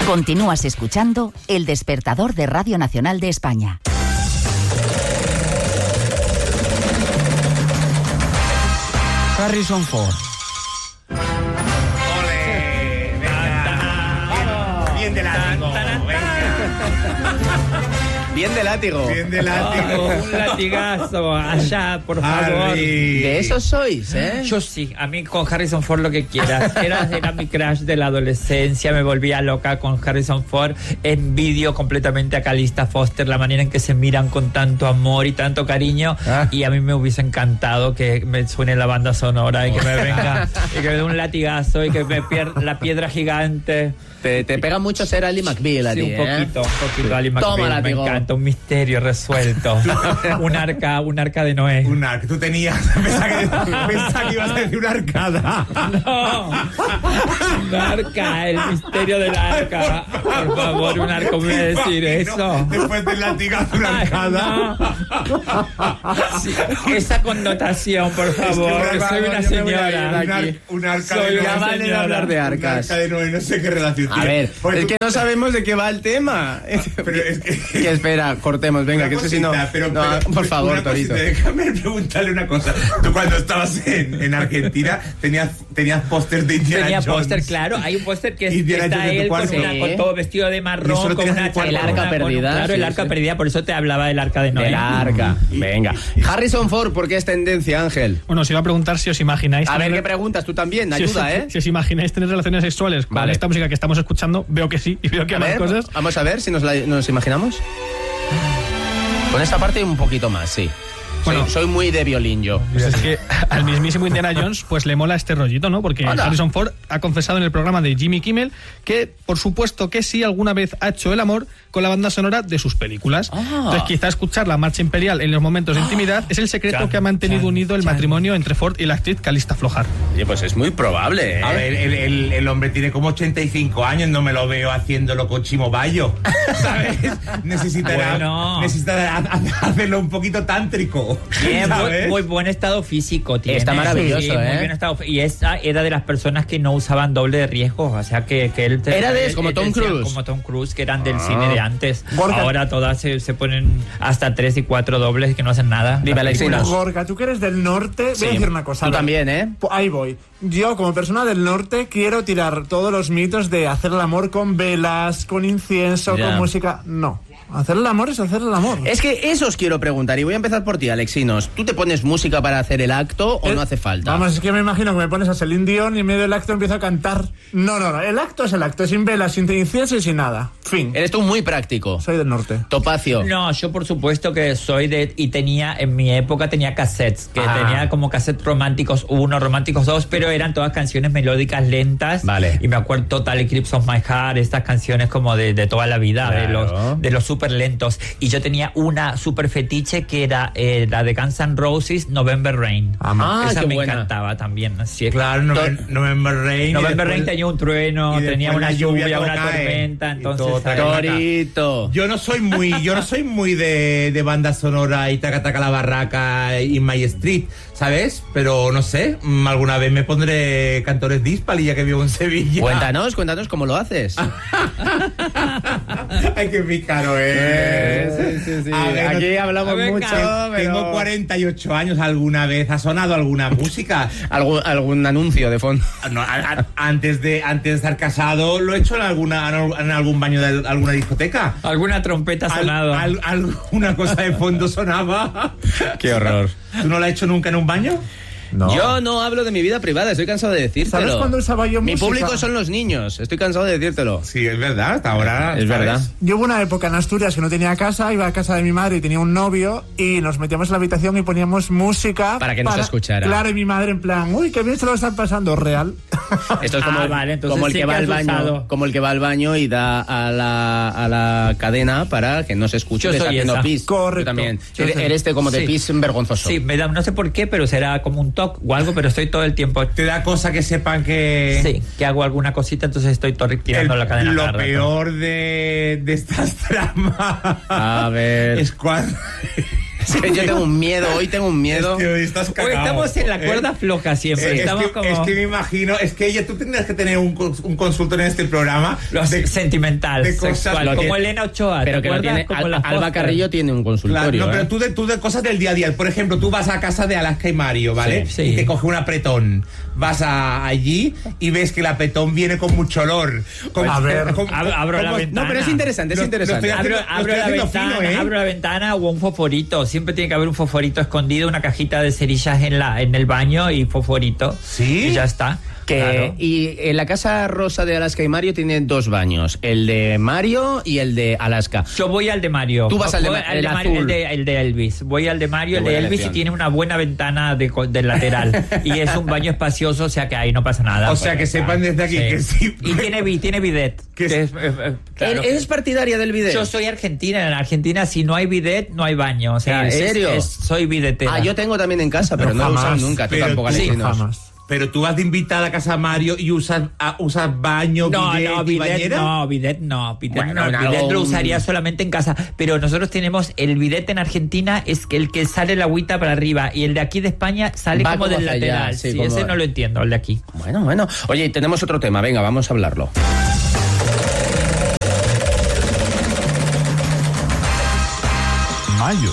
Continúas escuchando El Despertador de Radio Nacional de España. Harrison Ford. ¡Ole! ¡Venga! Bien de látigo. Bien de látigo. Bien de látigo. Un latigazo allá, por favor. De esos sois, ¿eh? Yo sí, a mí con Harrison Ford lo que quieras. Era mi crush de la adolescencia, me volvía loca con Harrison Ford. Envidio completamente a Calista Foster, la manera en que se miran con tanto amor y tanto cariño. Y a mí me hubiese encantado que me suene la banda sonora y que me venga, y que me dé un latigazo y que me pierda la piedra gigante. Te pega mucho ser Ali McBeal a ti, un poquito Ali McBeal. Toma, me encanta, un misterio resuelto. un arca de Noé. Un arca, tú tenías. Pensaba que ibas a decir una arcada. No, un arca, el misterio del arca. Por favor, un arca, me voy a decir eso. Después del latigazo, una arcada. Sí, esa connotación, por favor. Es que soy una señora. Un arca Soy de una Ya vale de hablar de Un arcas. arca de Noé, no sé qué relación. A ver, Porque es tú- que no sabemos de qué va el tema. Pero es que... Que espera, cortemos, venga, Una que es que si no... cosita, pero, por favor, una Torito. cosita, déjame preguntarle una cosa. Tú cuando estabas en Argentina tenías pósters de Indiana Tenía Jones. póster, claro. Hay un póster que Indiana está Jones en tu él con, cuarto. con todo vestido de ¿Y eso marrón, lo con tienes en una tu cuarto? chaqueta, El arca perdida, Claro, el sí, arca sí. perdida, por eso te hablaba del arca de Noé. Del arca. Venga. Harrison Ford, ¿por qué es tendencia, Ángel? Bueno, os iba a preguntar si os imagináis... A ver, tener- ¿qué preguntas? Tú también, si os- ayuda, ¿eh? Si os imagináis tener relaciones sexuales con Vale. esta música que estamos escuchando, veo que sí, y veo que A hay más ver, cosas. vamos a ver si nos imaginamos. Con esta parte un poquito más, sí. Bueno. Soy muy de violín yo. Pues es que al mismísimo Indiana Jones pues le mola este rollito, ¿no? Porque Anda. Harrison Ford ha confesado en el programa de Jimmy Kimmel que, por supuesto que sí, alguna vez ha hecho el amor con la banda sonora de sus películas. Entonces quizá escuchar la marcha imperial en los momentos de intimidad es el secreto que ha mantenido unido el matrimonio entre Ford y la actriz Calista Flockhart. Oye, pues es muy probable, ¿eh? A ver, el hombre tiene como 85 años, no me lo veo haciéndolo con Chimo Bayo, ¿sabes? Necesitará hacerlo un poquito tántrico. Bien, ¿sabes? muy buen estado físico tiene. Está maravilloso, Sí, ¿eh? Muy bien estado, y esa era de las personas que no usaban doble de riesgo, o sea que él... Era de- como Tom decía, Cruise. Como Tom Cruise, que eran del cine de antes. Gorka. Ahora todas se ponen hasta 3 y 4 dobles que no hacen nada. Dime, Las Alexinos. películas. Gorka, tú que eres del norte, voy a decir una cosa. Tú a ver. también, ¿eh? Ahí voy. Yo, como persona del norte, quiero tirar todos los mitos de hacer el amor con velas, con incienso, Ya. con música. No. Hacer el amor es hacer el amor. Es que eso os quiero preguntar, y voy a empezar por ti, Alexinos. ¿Tú te pones música para hacer el acto o no hace falta? Vamos, es que me imagino que me pones a Celine Dion y en medio del acto empiezo a cantar. No. El acto es el acto, sin velas, sin incienso y sin nada. Fin. Eres tú muy práctico. Soy del norte. Topacio. No, yo por supuesto que soy de... Y tenía, en mi época tenía cassettes, que tenía como cassettes románticos 1, románticos 2, pero eran todas canciones melódicas lentas. Vale. Y me acuerdo Total Eclipse of My Heart, estas canciones como de toda la vida, Claro. de los súper lentos. Y yo tenía una súper fetiche que era la de Guns N' Roses, November Rain. Esa qué me buena. encantaba también. Así es. Claro, November Rain. November Rain tenía un trueno, y tenía después una la lluvia lluvia, todo una cae, tormenta, y entonces... todo ahí- Torito. Yo no soy muy de banda sonora y taca taca la barraca y My Street, ¿sabes? Pero no sé, alguna vez me pondré Cantores Dispal y ya que vivo en Sevilla. Cuéntanos cómo lo haces. Ay, qué pícaro, Sí. A ver, Aquí hablamos venga. mucho, Tengo pero... 48 años. ¿Alguna vez ha sonado alguna música? Algún anuncio de fondo. No, antes de estar casado lo he hecho en algún baño de alguna discoteca. Alguna trompeta ha sonado. Alguna cosa de fondo sonaba. Qué horror. ¿Tú no la has hecho nunca en un baño? No. Yo no hablo de mi vida privada, estoy cansado de decírtelo. ¿Sabes cuándo usaba yo Mi música? público son los niños, estoy cansado de decírtelo. Sí, es verdad, hasta ahora. Es ¿sabes? verdad. Yo hubo una época en Asturias que no tenía casa, iba a casa de mi madre y tenía un novio y nos metíamos en la habitación y poníamos música Para que nos escuchara. Claro, y mi madre en plan, uy, qué bien se lo están pasando, real. Esto es como, Vale, entonces como el sí que va que al has baño, usado. como el que va al baño y da a la cadena para que no se escuche Yo que está soy haciendo esa. pis. Correcto. Tú también. Yo soy- Eres como de sí. pis vergonzoso. Sí, me da, no sé por qué, pero será como un toque o algo, pero estoy todo el tiempo... Te da cosa que sepan que... Sí, que hago alguna cosita, entonces estoy tirando la cadena. Lo cada rato. peor de estas tramas A ver. es cuando Es que yo tengo un miedo, hoy tengo un miedo. Es que hoy estás cagao, Hoy estamos en la cuerda floja siempre. Estamos es que me imagino, es que tú tendrías que tener un consultor en este programa sentimental, de cosas sexual, como Elena Ochoa. Pero que lo tiene, Alba Carrillo tiene un consultorio. Claro, no, pero tú de cosas del día a día. Por ejemplo, tú vas a casa de Alaska y Mario, ¿vale? Sí. Y te coge un apretón. Vas allí y ves que el apretón viene con mucho olor. A ver. Abro la ventana. No, pero es interesante, es interesante. Abro la ventana o un fosforito. Siempre tiene que haber un fosforito escondido, una cajita de cerillas en el baño y fosforito. ¿Sí? Y ya está. Claro. Y en la casa rosa de Alaska y Mario tiene 2 baños, el de Mario y el de Alaska. Yo voy al de Mario. Tú vas al de Mario, azul. el de Elvis. Voy al de Mario, el Qué de buena Elvis elección. y tiene una buena ventana de lateral. Y es un baño espacioso, o sea que ahí no pasa nada. O sea que sepan desde aquí que sí. Y tiene bidet. Claro. ¿Eres partidaria del bidet? Yo soy argentina. En Argentina, si no hay bidet, no hay baño. O sea, ¿En serio? soy bidetera. Yo tengo también en casa, pero no lo he usado nunca. Tú Pero tampoco, tú- Alecinos. Jamás. Pero tú vas de invitada a casa Mario y usas baño, bidet y bañera. bidet no. Bueno, Bidet lo usaría solamente en casa. Pero nosotros tenemos el bidet en Argentina, es que el que sale la agüita para arriba. Y el de aquí de España sale Va como como del hacia allá, lateral. sí, Sí, como- ese no lo entiendo, el de aquí. Bueno. Oye, tenemos otro tema. Venga, vamos a hablarlo. Mayo.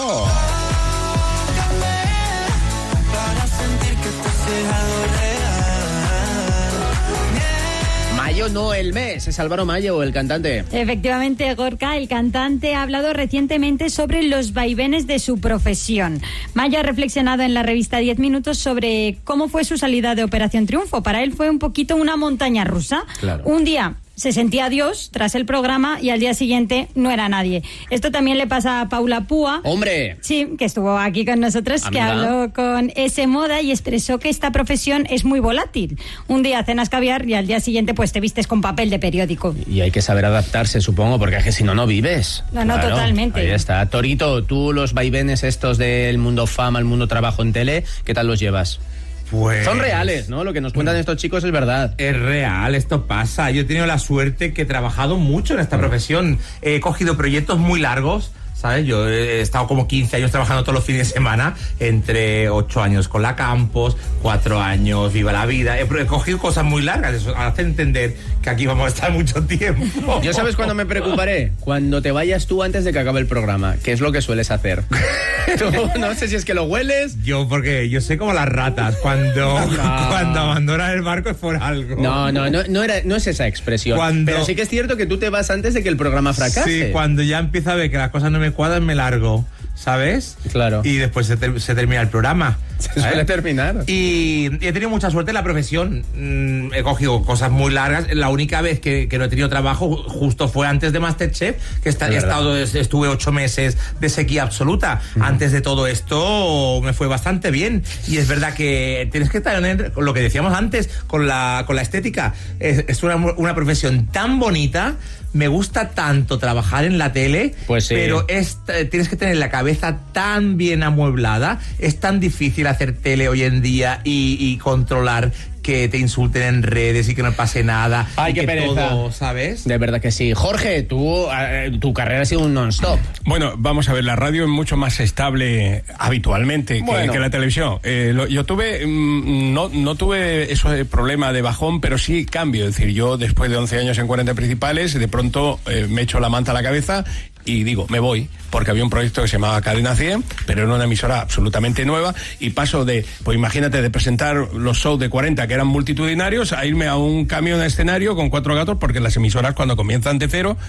Mayo no el mes, es Álvaro Mayo, el cantante. Efectivamente, Gorka, el cantante, ha hablado recientemente sobre los vaivenes de su profesión. Mayo ha reflexionado en la revista 10 Minutos sobre cómo fue su salida de Operación Triunfo. Para él fue un poquito una montaña rusa. Claro. Un día se sentía Dios tras el programa y al día siguiente no era nadie. Esto también le pasa a Paula Púa. ¡Hombre! Sí, que estuvo aquí con nosotros, Amiga. que habló con S Moda y expresó que esta profesión es muy volátil. Un día cenas caviar y al día siguiente pues te vistes con papel de periódico. Y hay que saber adaptarse, supongo, porque es que si no, no vives. No, totalmente. Ahí está. Torito, tú los vaivenes estos del mundo fama, el mundo trabajo en tele, ¿qué tal los llevas? Pues Son reales, ¿no? Lo que nos cuentan estos chicos es verdad. Es real, esto pasa. Yo he tenido la suerte que he trabajado mucho en esta profesión. He cogido proyectos muy largos, ¿sabes? Yo he estado como 15 años trabajando todos los fines de semana, entre 8 años con la Campos, 4 años Viva la Vida. He cogido cosas muy largas, eso hace entender que aquí vamos a estar mucho tiempo. ¿Yo sabes cuándo me preocuparé? Cuando te vayas tú antes de que acabe el programa, que es lo que sueles hacer. No sé si es que lo hueles. Porque yo sé como las ratas, cuando abandonan el barco es por algo. No es esa expresión. Pero sí que es cierto que tú te vas antes de que el programa fracase. Sí, cuando ya empiezo a ver que las cosas no me cuadran, me largo, ¿sabes? Claro. Y después se termina el programa. Se suele terminar. Y he tenido mucha suerte en la profesión. He cogido cosas muy largas. La única vez que no he tenido trabajo justo fue antes de Masterchef, que estuve 8 meses de sequía absoluta. Antes de todo esto me fue bastante bien. Y es verdad que tienes que tener, lo que decíamos antes, con la estética. Es una profesión tan bonita. Me gusta tanto trabajar en la tele, pues sí. Pero tienes que tener la cabeza tan bien amueblada. Es tan difícil hacer tele hoy en día y controlar que te insulten en redes y que no pase nada. Ay, qué pereza. Todo, ¿sabes? De verdad que sí. Jorge, tu carrera ha sido un non-stop. Bueno, vamos a ver, la radio es mucho más estable habitualmente que la televisión. Yo tuve, no tuve ese problema de bajón, pero sí cambio. Es decir, yo después de 11 años en 40 principales, de pronto me echo la manta a la cabeza y digo, me voy, porque había un proyecto que se llamaba Cadena 100, pero era una emisora absolutamente nueva, y paso de, pues imagínate, de presentar los shows de 40 que eran multitudinarios, a irme a un camión de escenario con 4 gatos, porque las emisoras cuando comienzan de cero.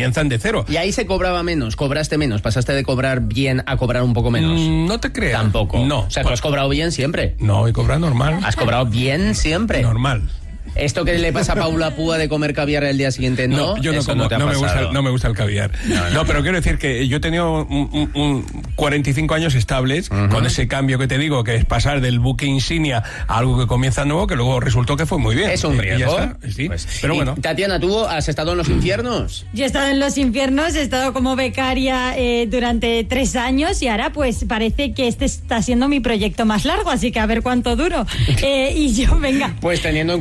Y ahí se cobraba menos, cobraste menos, pasaste de cobrar bien a cobrar un poco menos. No te creas. Tampoco. No. O sea, tú has cobrado bien siempre. No, he cobrado normal. ¿Has cobrado bien siempre? Normal. Esto que le pasa a Paula Púa de comer caviar el día siguiente, ¿no? Yo no Eso como, te ha no me gusta el caviar. No, pero quiero decir que yo he tenido 45 años estables con ese cambio que te digo, que es pasar del buque insignia a algo que comienza nuevo, que luego resultó que fue muy bien. Es un riesgo. Ya está, sí. Pues, pero bueno. Tatiana, ¿tú has estado en los infiernos? Yo he estado en los infiernos, he estado como becaria durante 3 años y ahora pues parece que este está siendo mi proyecto más largo, así que a ver cuánto duro. Y yo, venga. Pues teniendo en cuenta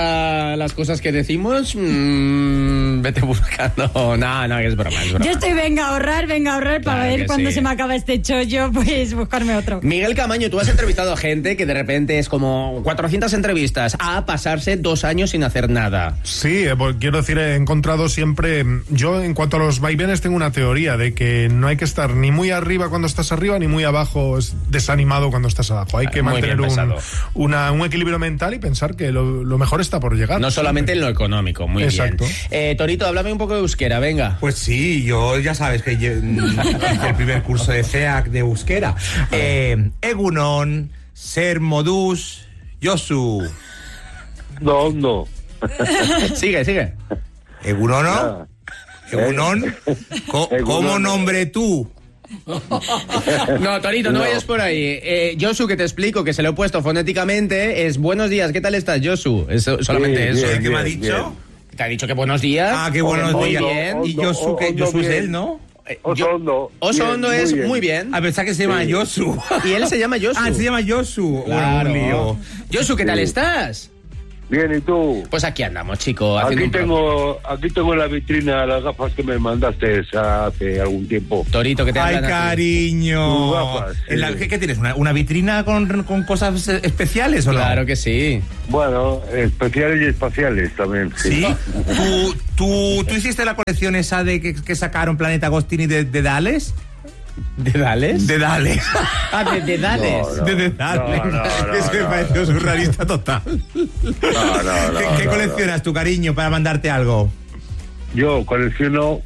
cuenta las cosas que decimos, vete buscando. No, que es broma. Yo estoy, venga a ahorrar para Claro ver que cuando sí. se me acaba este chollo, pues buscarme otro. Miguel Camaño, tú has entrevistado a gente que de repente es como 400 entrevistas a pasarse 2 años sin hacer nada. Sí, pues quiero decir, he encontrado siempre... Yo, en cuanto a los vaivenes, tengo una teoría de que no hay que estar ni muy arriba cuando estás arriba, ni muy abajo, desanimado cuando estás abajo. Hay que Muy mantener bien pensado. un equilio mental y pensar que lo mejor está por llegar. No solamente en lo económico, muy Exacto. bien. Torito, háblame un poco de euskera, venga. Pues sí, yo ya sabes que hice el primer curso de CEAC de euskera. Egunon, Ser Modus, Josu. No. Sigue. Egunon, ¿no? Egunon, ¿cómo nombre tú? No, Torito, no vayas por ahí. Josu, que te explico, que se lo he puesto fonéticamente, es buenos días, ¿qué tal estás, Josu? Solamente eso. ¿Qué me ha dicho? Te ha dicho que buenos días. Ah, qué buenos Muy días. bien. Y Josu, que Josu es él, ¿no? Oso Hondo es muy bien. A pensar que se llama Josu. Y él se llama Josu. Ah, se llama Josu. Claro. Un lío. Josu, ¿qué tal estás? Bien, ¿y tú? Pues aquí andamos, chico. Aquí haciendo tengo en la vitrina las gafas que me mandaste hace algún tiempo. Torito, que te Ay, hablan a ti. cariño. Tus gafas, sí. ¿Qué tienes? ¿Una vitrina con cosas especiales o no? Claro que sí. Bueno, especiales y espaciales también. ¿Sí? ¿Tú hiciste la colección esa de que sacaron Planeta Agostini de Dales? ¿De Dales? De Dales. Ah, de Dales. No. De Dales. Eso me pareció surrealista total. No. ¿Qué coleccionas tu cariño para mandarte algo? Yo colecciono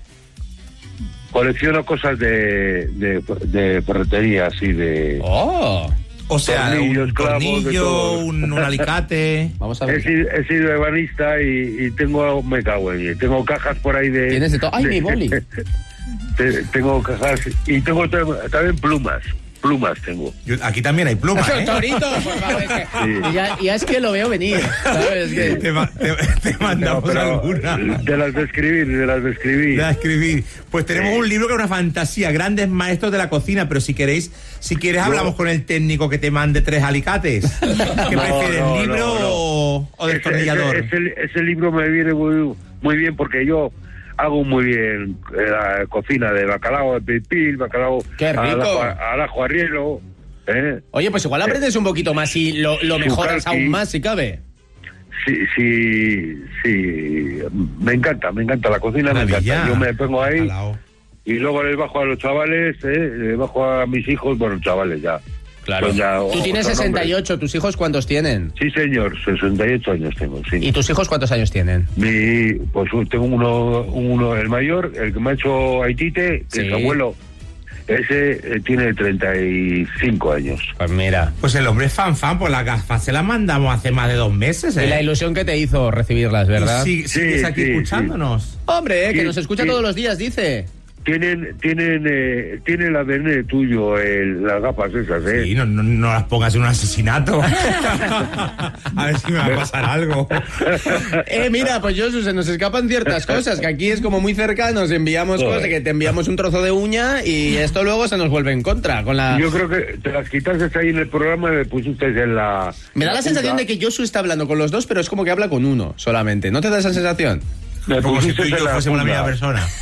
cosas de ferretería, así de... Oh. O sea, Tornillos, un clavos, de tornillo, todo. un alicate. Vamos a He ver. sido ebanista y me cago en ello. Tengo cajas por ahí de... Tienes de todo. ¡Ay, mi boli! Tengo cajas y tengo también plumas tengo. Aquí también hay plumas, ¿eh? Torito, por favor, es que, Sí. ya es que lo veo venir, ¿sabes? Que... Te mandamos alguna. De las de escribir. De escribir. Pues tenemos un libro que es una fantasía, grandes maestros de la cocina, pero si quieres hablamos con el técnico que te mande 3 alicates. ¿Qué prefieres, libro o destornillador? Ese libro me viene muy bien porque yo hago muy bien la cocina de bacalao, de pipil, bacalao ¡Qué rico! al ajo arriero. Oye, pues igual aprendes un poquito más y lo mejoras aún más, si cabe. Sí, me encanta la cocina, Maravilla. me encanta. Yo me pongo ahí Bacalao. y luego les bajo a los chavales, les bajo a mis hijos, bueno, chavales ya. Claro. Son ya Tú tienes otros 68, ¿tus hijos cuántos tienen? Sí, señor, 68 años tengo, sí. ¿Y tus hijos cuántos años tienen? Pues tengo uno, el mayor, el que me ha hecho Haitite, que Sí. es abuelo. Ese tiene 35 años. Pues mira. Pues el hombre es fan, pues las gafas se las mandamos hace más de 2 meses, ¿eh? Y la ilusión que te hizo recibirlas, ¿verdad? ¿Y sigues Sí, aquí sí, escuchándonos? Hombre, que Sí, nos escucha sí. todos los días, dice. Tienen el ADN tuyo, las gafas esas, ¿eh? Sí, no las pongas en un asesinato. A ver si me va a pasar algo. Mira, pues Josu, se nos escapan ciertas cosas, que aquí es como muy cerca, nos enviamos Joder. cosas, que te enviamos un trozo de uña y esto luego se nos vuelve en contra. Con la... Yo creo que te las quitaste ahí en el programa y me pusiste en la... Me da la sensación de que Josu está hablando con los dos, pero es como que habla con uno solamente. ¿No te da esa sensación? Me Como si pusiste tú y en yo la fuésemos la punta. misma persona.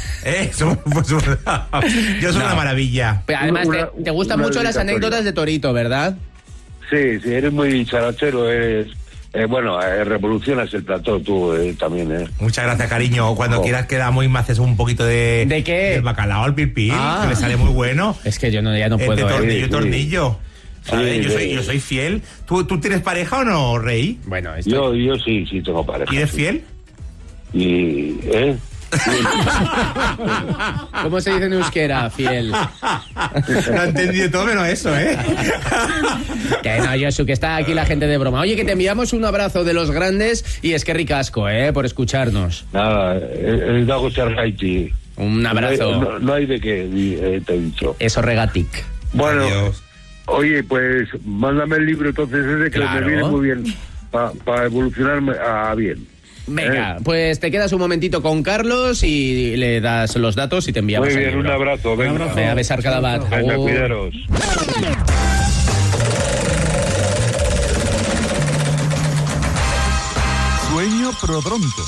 Yo soy una maravilla. Pero además, te gustan una mucho las dedicatoria. anécdotas de Torito, ¿verdad? Sí, eres muy charachero, eres... revolucionas el plató tú también, ¿eh? Muchas gracias, cariño. Cuando quieras quedamos y me haces un poquito de... ¿De qué? Del bacalao al pipil, Ah. que le sale muy bueno. Es que yo ya no De puedo. tornillo, sí. tornillo. ¿Sabes? Sí, Yo soy fiel. ¿Tú tienes pareja o no, Rey? Bueno, esto... Yo sí tengo pareja. ¿Y eres sí. fiel? Y, ¿Cómo se dice en euskera? Fiel. Lo he entendido todo menos eso, ¿eh? Que no, Josu, que está aquí la gente de broma. Oye, que te enviamos un abrazo de los grandes y es que ricasco, por escucharnos. Nada, el Dago Haití. Un abrazo. No hay de qué, te he dicho. Eso regatic. Bueno, Adiós. oye, pues mándame el libro entonces ese que Claro. me viene muy bien para evolucionarme a bien. Venga, pues te quedas un momentito con Carlos y le das los datos y te enviamos Muy el bien, un libro. abrazo. Venga, Venga, a besar cada bat. Venga, Agur. cuidaros. Sueña prodrómico.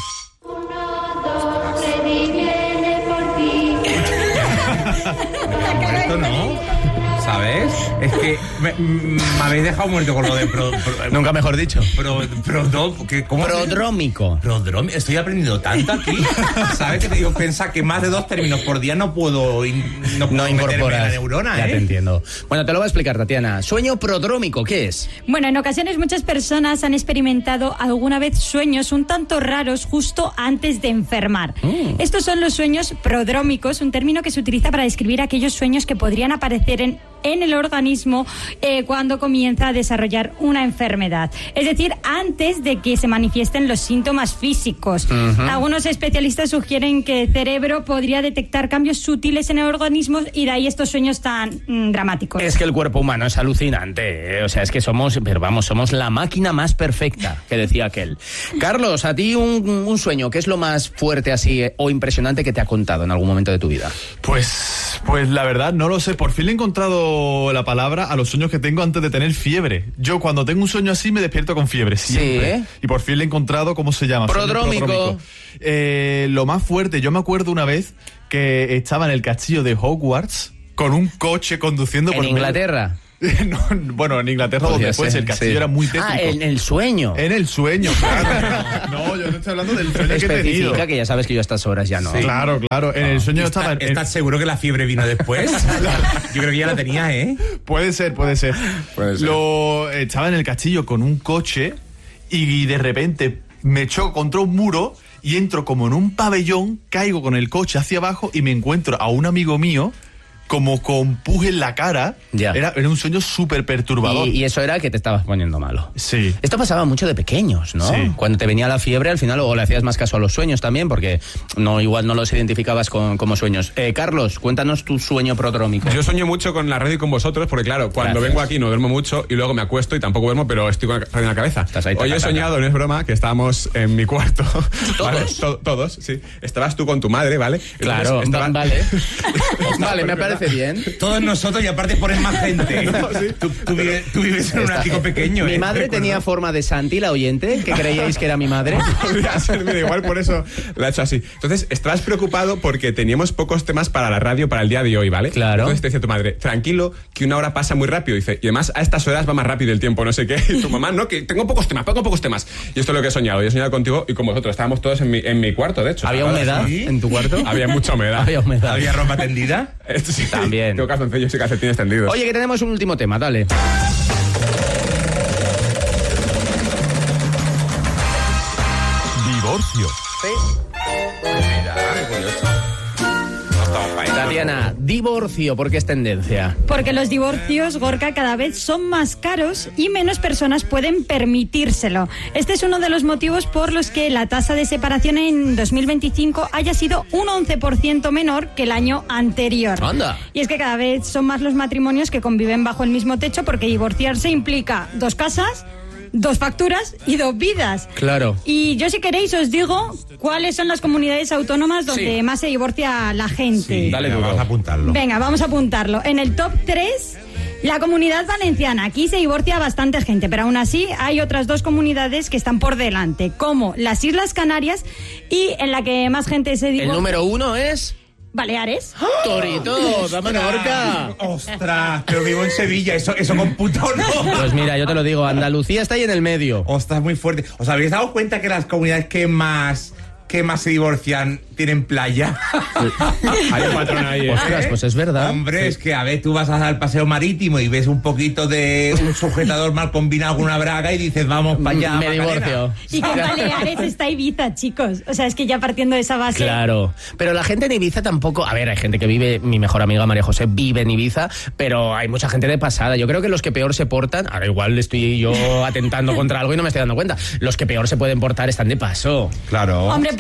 Esto no, ¿sabes? Es que me habéis dejado muerto con lo de nunca mejor dicho. Prodrómico. Estoy aprendiendo tanto aquí. ¿Sabes? Que yo pensaba que más de 2 términos por día no puedo incorporar la neurona, Ya te entiendo. Bueno, te lo voy a explicar, Tatiana. Sueño prodrómico, ¿qué es? Bueno, en ocasiones muchas personas han experimentado alguna vez sueños un tanto raros justo antes de enfermar. Estos son los sueños prodrómicos, un término que se utiliza para describir aquellos sueños que podrían aparecer en el organismo cuando comienza a desarrollar una enfermedad. Es decir, antes de que se manifiesten los síntomas físicos. Algunos especialistas sugieren que el cerebro podría detectar cambios sutiles en el organismo y de ahí estos sueños tan dramáticos. Es que el cuerpo humano es alucinante, ¿eh? O sea, es que somos la máquina más perfecta, que decía aquel. Carlos, a ti un sueño, ¿qué es lo más fuerte así o impresionante que te ha contado en algún momento de tu vida? Pues la verdad no lo sé, por fin le he encontrado la palabra a los sueños que tengo antes de tener fiebre. Yo cuando tengo un sueño así me despierto con fiebre siempre. ¿Sí? Y por fin le he encontrado cómo se llama. Prodrómico. Lo más fuerte, yo me acuerdo una vez que estaba en el castillo de Hogwarts con un coche conduciendo por Inglaterra. No, bueno, en Inglaterra donde fuese, el castillo era muy tétrico. En el sueño. En el sueño, claro. No, yo no estoy hablando del sueño que he tenido. Especifica que ya sabes que yo a estas horas ya no. Sí. Claro. En el sueño estaba... ¿Estás seguro que la fiebre vino después? Yo creo que ya la tenía, ¿eh? Puede ser. Estaba en el castillo con un coche y de repente me choco contra un muro y entro como en un pabellón, caigo con el coche hacia abajo y me encuentro a un amigo mío como con pus en la cara. Era un sueño súper perturbador. Y eso era que te estabas poniendo malo. Sí. Esto pasaba mucho de pequeños, ¿no? Sí. Cuando te venía la fiebre, al final, o le hacías más caso a los sueños también, porque igual no los identificabas como sueños. Carlos, cuéntanos tu sueño prodrómico. Yo sueño mucho con la radio y con vosotros, porque claro, cuando vengo aquí no duermo mucho y luego me acuesto y tampoco duermo, pero estoy con la radio en la cabeza. Hoy he soñado, no es broma, que estábamos en mi cuarto. ¿Todos? ¿Vale? Todos, sí. Estabas tú con tu madre, ¿vale? Claro, vale. Vale, me parece bien. Todos nosotros y aparte pones más gente. No, sí. Tú vives en un ático pequeño. Mi madre tenía forma de Santi, la oyente, que creíais que era mi madre. Podría ser, mira, igual por eso la he hecho así. Entonces, estabas preocupado porque teníamos pocos temas para la radio para el día de hoy, ¿vale? Claro. Entonces te decía tu madre, tranquilo, que una hora pasa muy rápido. Dice, y además a estas horas va más rápido el tiempo, no sé qué. Y tu mamá, no, que tengo pocos temas. Y esto es lo que he soñado. Yo he soñado contigo y con vosotros. Estábamos todos en mi cuarto, de hecho. ¿Había humedad en tu cuarto? Había mucha humedad. ¿Había ropa tendida? Esto sí. También. Tengo calzoncillos y calcetines tendidos. Oye, que tenemos un último tema, dale. Divorcio. Tatiana, divorcio, ¿por qué es tendencia? Porque los divorcios, Gorka, cada vez son más caros y menos personas pueden permitírselo. Este es uno de los motivos por los que la tasa de separación en 2025 haya sido un 11% menor que el año anterior. ¡Anda! Y es que cada vez son más los matrimonios que conviven bajo el mismo techo, porque divorciarse implica 2 casas, 2 facturas y 2 vidas. Claro. Y yo, si queréis, os digo cuáles son las comunidades autónomas donde más se divorcia la gente. Sí, dale, vamos a apuntarlo. Venga, vamos a apuntarlo. En el top 3, la Comunidad Valenciana. Aquí se divorcia bastante gente, pero aún así hay otras 2 comunidades que están por delante, como las Islas Canarias y en la que más gente se divorcia. El número 1 es... Baleares. Torito, dame Gorka. Ostras, pero vivo en Sevilla, eso computa o no. Pues mira, yo te lo digo, Andalucía está ahí en el medio. Ostras, muy fuerte. ¿Os habéis dado cuenta que las comunidades que más se divorcian tienen playa? Hay un patrón ahí. Ostras, pues es verdad. Hombre, es que a ver, tú vas al paseo marítimo y ves un poquito de un sujetador mal combinado con una braga y dices, vamos para allá. Me divorcio. Y que en Baleares está Ibiza, chicos. O sea, es que ya partiendo de esa base. Claro. Pero la gente en Ibiza tampoco... A ver, hay gente que vive... Mi mejor amiga María José vive en Ibiza, pero hay mucha gente de pasada. Yo creo que los que peor se portan... Ahora igual estoy yo atentando contra algo y no me estoy dando cuenta. Los que peor se pueden portar están de paso. Claro. Hombre,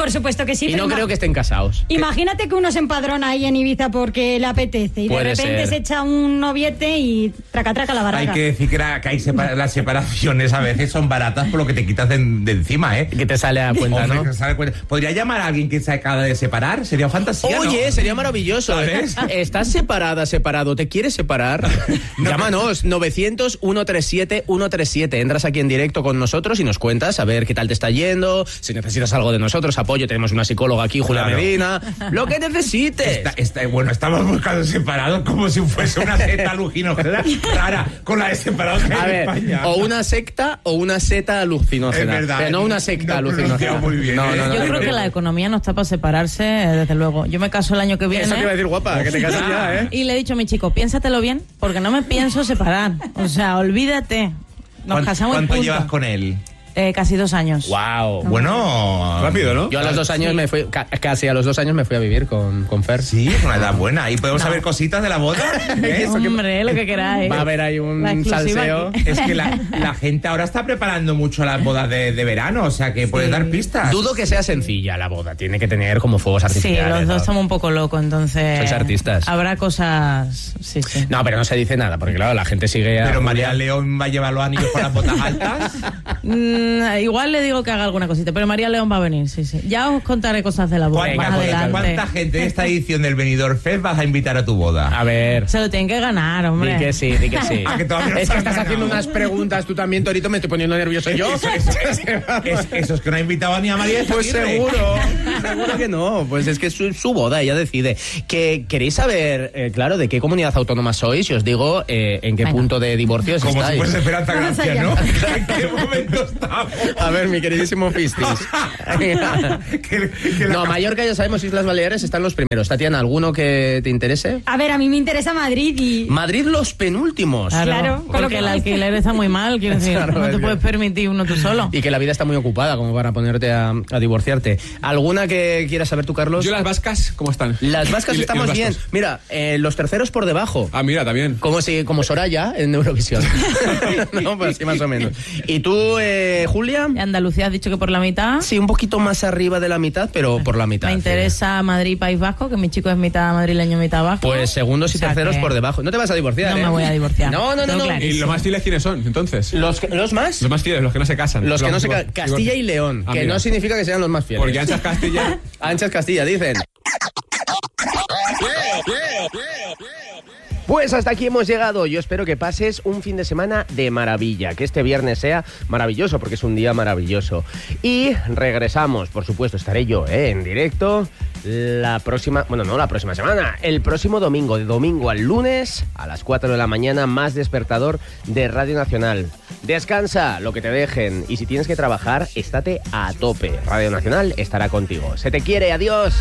por supuesto que sí. Y no creo que estén casados. Imagínate que uno se empadrona ahí en Ibiza porque le apetece y Puede de repente ser. se echa un noviete y traca la baraca. Hay que decir que las separaciones a veces son baratas por lo que te quitas de encima, ¿eh? Que te sale a cuenta, Hombre, ¿no? que te sale a cuenta. ¿Podría llamar a alguien que se acaba de separar? Sería fantasía, Oye, ¿no? sería maravilloso. ¿Sabes? ¿Estás separado? ¿Te quieres separar? Llámanos, 900-137-137. Entras aquí en directo con nosotros y nos cuentas a ver qué tal te está yendo, si necesitas algo de nosotros, apoyo, tenemos una psicóloga aquí, Julia Claro. Medina, lo que necesites. Bueno, estamos buscando separados como si fuese una seta alucinógena rara con la de separados que A hay en ver, España. o una secta o una seta alucinógena. Es verdad, pero no una secta no alucinógena. pronunciado muy bien, No, ¿eh? no, no, Yo no, creo no, que no. la economía no está para separarse, desde luego. Yo me caso el año que viene. Eso te iba a decir, guapa, que te casas ya, ¿eh? Y le he dicho a mi chico, piénsatelo bien, porque no me pienso separar. O sea, olvídate. Nos casamos y ¿Cuánto punto. llevas con él? Casi 2 años. Wow. Bueno, Rápido, ¿no? Yo a los 2 años me fui, casi a los 2 años me fui a vivir con Fer. Sí, es una edad buena. ¿Y podemos saber cositas de la boda? ¿Eh? Hombre, lo que queráis. Va a haber ahí La un exclusiva salseo. aquí. Es que la gente ahora está preparando mucho las bodas de verano, o sea que puedes dar pistas. Dudo que sea sencilla la boda, tiene que tener como fuegos Sí, artificiales. los dos ¿no? somos un poco locos, entonces... Sois artistas. Habrá cosas... Sí, sí. No, pero no se dice nada, porque claro, la gente sigue a Pero Julia. María León va a llevar los anillos con las botas altas. Igual le digo que haga alguna cosita, pero María León va a venir, sí, sí. Ya os contaré cosas de la boda Venga, más adelante. ¿cuánta gente de esta edición del Benidorm Fest vas a invitar a tu boda? A ver. Se lo tienen que ganar, hombre. Di que sí, di que sí. Ah, que todavía no Es se que han estás ganado. haciendo unas preguntas tú también, Torito, me estoy poniendo nervioso yo. Eso es que no ha invitado ni a María Pues Aguirre. seguro que no. Pues es que es su boda, ella decide. Que queréis saber, claro, de qué comunidad autónoma sois y os digo en qué punto de divorcio Como si estáis. fuese Esperanza Gracia, ¿no? ¿En qué momento estamos? A ver, mi queridísimo Fistis. No, Mallorca ya sabemos, Islas Baleares están los primeros. Tatiana, ¿alguno que te interese? A ver, a mí me interesa Madrid y... Madrid los penúltimos. Claro, con lo porque que el cuesta. alquiler está muy mal, quiero decir, Claro, no es te que- puedes permitir uno tú solo. Y que la vida está muy ocupada como para ponerte a divorciarte. ¿Alguna que quieras saber tú, Carlos? Yo las vascas, ¿cómo están? Las vascas Y estamos los bien. vascos. Mira, los terceros por debajo. Ah, mira, también. Como Soraya en Eurovisión. No, pues sí, más o menos. ¿Y tú, Julia? Andalucía has dicho que por la mitad. Sí, un poquito más arriba de la mitad, pero por la mitad. Me interesa Madrid, País Vasco, que mi chico es mitad madrileño, mitad vasco. Pues segundos y O sea terceros que por debajo. No te vas a divorciar, No ¿eh? me voy a divorciar. No. Tengo clarísimo. ¿Y los más fieles quiénes son, entonces? ¿Los más? Los más fieles, los que no se casan. Los que no se Digo- casan. Castilla y León. Ah, Que mira. no significa que sean los más fieles. Porque anchas Castilla... Anchas Castilla, dicen. Pues hasta aquí hemos llegado. Yo espero que pases un fin de semana de maravilla, que este viernes sea maravilloso, porque es un día maravilloso. Y regresamos, por supuesto, estaré yo en directo la próxima, bueno, no la próxima semana, el próximo domingo, de domingo al lunes a las 4 de la mañana, más despertador de Radio Nacional. Descansa lo que te dejen y si tienes que trabajar, estate a tope. Radio Nacional estará contigo. Se te quiere, adiós.